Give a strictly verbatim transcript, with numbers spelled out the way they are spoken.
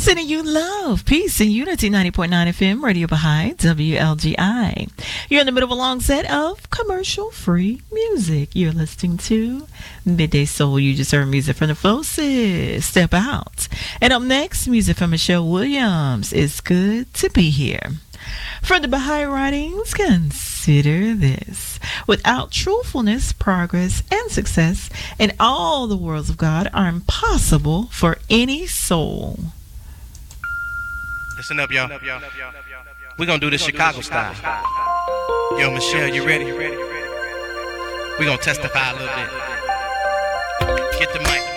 Sending you love, peace, and unity. ninety point nine F M, Radio Baha'i, W L G I. You're in the middle of a long set of commercial-free music. You're listening to Midday Soul. You just heard music from the Flowsis. Step out. And up next, music from Michelle Williams. It's good to be here. From the Baha'i writings, consider this. Without truthfulness, progress and success in all the worlds of God are impossible for any soul. Listen up, y'all. We're going to do this Chicago style. Yo, Michelle, you ready? We're going to testify a little bit. Get the mic.